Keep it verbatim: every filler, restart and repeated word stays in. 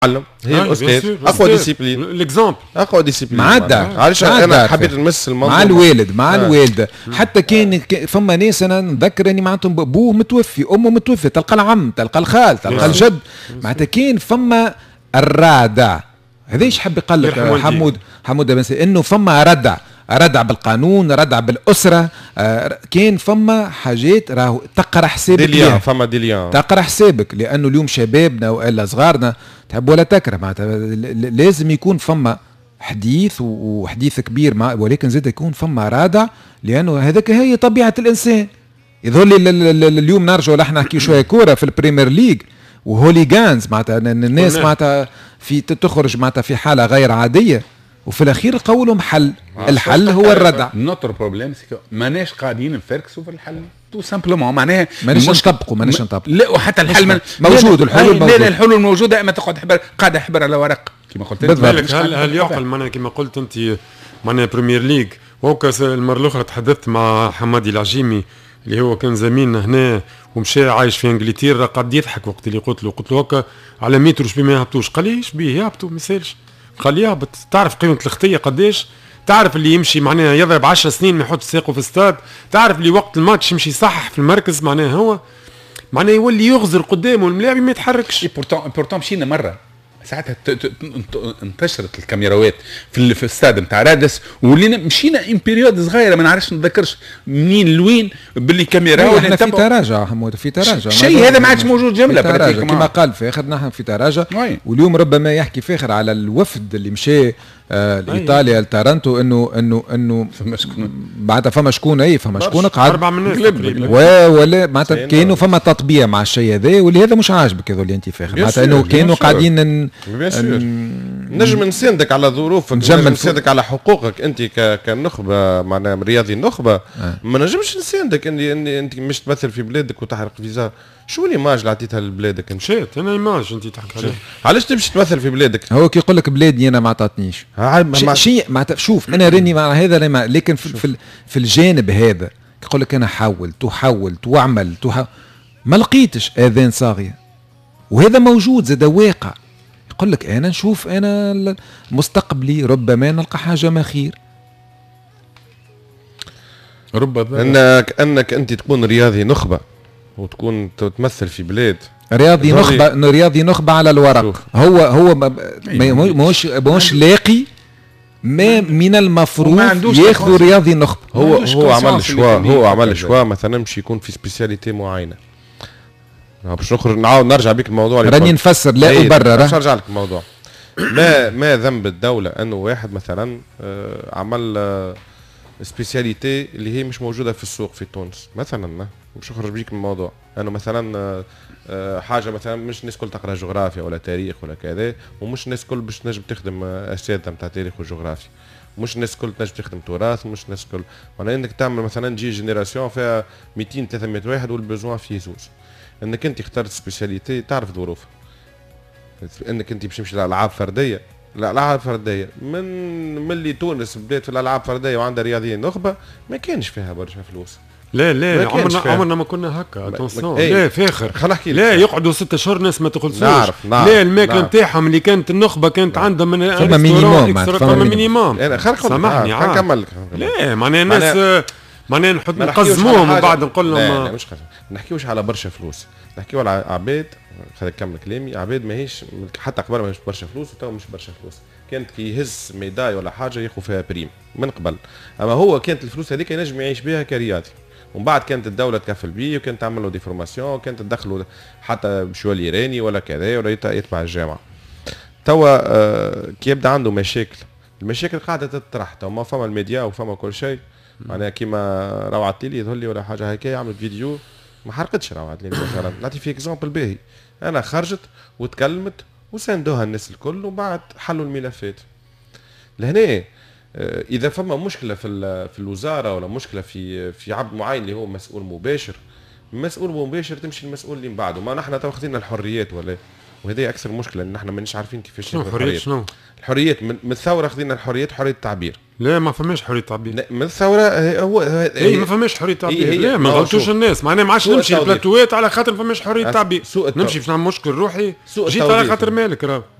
معلم هي الاستاذ اقوى ديسيبلين الاكزامبل اقوى ديسيبلين مع الدار. علاش انا حبيت نمس الموضوع مع الوالد مع آه. الوالده حتى كان فما ناس انا نذكر اني معناتهم ابوه متوفي امه متوفي تلقى العم تلقى الخال تلقى الجد معناتها كان فما الرادع هذا ايش حب يقول لك حمود حمود بن انه فما ردع ردع بالقانون ردع بالاسره آه كان فما حاجات راهو تقرا حسابك ديليان فما ديليان تقرا حسابك لانه اليوم شبابنا والا صغارنا تحب ولا تكره معناتها لازم يكون فما حديث وحديث كبير مع ولكن زاد يكون فما رادع لانه هذاك هي طبيعه الانسان يظهر لي اليوم نرجع نحن نحكي شويه كوره في البريمير ليج وهوليغانز معناتها الناس معناتها في تخرج معناتها في حاله غير عاديه وفي الاخير قولهم حل الحل هو الردع نوتر بروبليم ماناش قاعدين نفركسوا في الحل تو سامبلومون معناها ماناش نطبقوا ماناش نطبقوا لا وحتى الحل من موجود الحلول موجود لا الحلول موجوده اما تقعد حبر قاعده حبر على ورق كما قلت انت هل هل يعقل معناها كما قلت انت معناها بريمير ليج وهكا المره الاخرى تحدثت مع حمادي العجيمي اللي هو كان زميلنا هنا ومشى عايش في انجلترا قعد يضحك وقت اللي قلت له قلت له هكا على متر شبيه ما يهبطوش قال لي ايش بيه يهبطوا ما يسالش قال لي يهبط تعرف قيمه الخطيه قداش تعرف اللي يمشي معناها يضرب عشر سنين ما يحط ساقه في استاد تعرف اللي وقت الماتش يمشي صح في المركز معناها هو معناها يولي يغزر قدامه الملاعب ما يتحركش بورتون بورتون مشينا مره ساعتها انتشرت الكاميراوات في في الاستاد نتاع رادس ولينا مشينا ان بيريود صغيره ما نعرفش نتذكرش منين لوين باللي كاميرا احنا في تراجع حمود في تراجع شيء هذا ما عادش موجود جمله كما قال فاخر نحن في تراجع واليوم ربما يحكي فاخر على الوفد اللي مشى آه لايطاليا لتارنتو انه انه انه فما شكون بعدها فما شكون اي فما شكون قعد اربع من الناس ولا معناتها كانوا فما تطبيع مع الشيء هذا واللي هذا مش عاجبك هذول اللي انت فاخر معناتها انه كانوا قاعدين نجم نساندك على ظروفك نجم نساندك على حقوقك انت كنخبه معناها رياضي النخبه ما نجمش نساندك اني انت مش تمثل في بلادك وتحرق فيزا شو الايماج اللي عطيتها لبلادك انت؟ مشيت انا ايماج انت تحكي عليه علاش تمشي تمثل في بلادك؟ هو كي يقول لك بلادي انا ما عطاتنيش شيء معناتها شوف انا راني مع هذا راني لكن في, في, في الجانب هذا يقول لك انا حاولت وحاولت واعمل ما لقيتش اذان صاغيه وهذا موجود زاد واقع يقول لك انا نشوف انا مستقبلي ربما نلقى حاجه ما خير ربما انك انك انت تكون رياضي نخبه وتكون تمثل في بلاد رياضي نخبه رياضي نخبه على الورق شوف. هو هو مش مش لاقي ما من المفروض ياخذ رياضي نخبه هو هو عمل شوا هو عمل شوا مثلا مش يكون في سبيسياليتي معينه باش نخرج نعاود نرجع بك الموضوع راني نفسر لا ابرر باش نرجع لك الموضوع ما ما ذنب الدوله انه واحد مثلا عمل سبيسياليتي اللي هي مش موجوده في السوق في تونس مثلا مش نخرج بيك من الموضوع انه مثلا حاجه مثلا مش الناس كل تقرا جغرافيا ولا تاريخ ولا كذا ومش الناس كل باش تنجم تخدم اساتذه نتاع تاريخ وجغرافيا مش الناس كل تنجم تخدم تراث مش الناس كل معناها انك تعمل مثلا جي جينيراسيون فيها مئتين ثلاثمئة واحد والبيزوان فيه زوز انك انت اخترت سبيسياليتي تعرف ظروفها انك انت باش تمشي لالعاب فرديه الالعاب الفرديه من ملي تونس بدات في الالعاب الفرديه وعندها رياضيين نخبه ما كانش فيها برشا فلوس لا لا عمرنا عمرنا ما كنا هكا اتونسيون لا فاخر خلينا نحكي لا يقعدوا ستة اشهر ناس ما تخلصوش نعرف نعرف لا الماكله نتاعهم اللي كانت النخبه كانت عندها من فما مينيموم فما مينيموم انا خلينا سامحني خلينا نكمل لا معناها الناس معناها نحط نقزموهم وبعد نقول لهم لا لا مش نحكيوش على برشا فلوس نحكيو على عباد خلينا نكمل كلامي عباد ماهيش حتى قبل ماهيش برشا فلوس وتو مش برشا فلوس كانت كي يهز ميداي ولا حاجه ياخذ فيها بريم من قبل اما هو كانت الفلوس هذيك ينجم يعيش بها كرياضي ومن بعد كانت الدوله تكفل بيه وكانت تعمل له دي فورماسيون وكانت تدخله حتى بشوال ايراني ولا كذا ولا يتبع الجامعه توا آه كي يبدا عنده مشاكل المشاكل قاعده تطرح تو ما فما الميديا وفما كل شيء معناها كيما روعه عتيلي يظهر لي ولا حاجه هكا عملت فيديو ما حرقتش روعه عتيلي مثلا نعطي فيك اكزامبل باهي انا خرجت وتكلمت وساندوها الناس الكل وبعد حلوا الملفات لهنا اذا فما مشكله في في الوزاره ولا مشكله في في عبد معين اللي هو مسؤول مباشر مسؤول مباشر تمشي المسؤول اللي من بعده ما نحن تو خدينا الحريات ولا وهذه اكثر مشكله ان نحن مانيش عارفين كيفاش الحريات شنو الحريات من الثوره خدينا الحريات حريه التعبير لا ما فماش حريه تعبير من الثوره هو اي ما فماش حريه تعبير لا ما غلطوش الناس معناها ما عادش نمشي البلاتوات على خاطر ما فماش حريه تعبير نمشي باش نعمل مشكل روحي جيت على خاطر مالك راه